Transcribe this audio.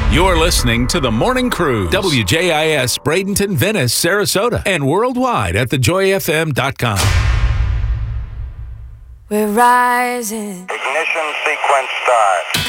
You're listening to The Morning Cruise, WJIS, Bradenton, Venice, Sarasota, and worldwide at thejoyfm.com. We're rising. Ignition sequence start.